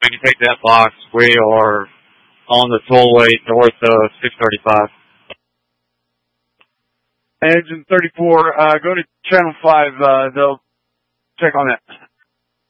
When you take that box, we are on the tollway north of 635. Engine 34, go to channel 5, they'll check on that.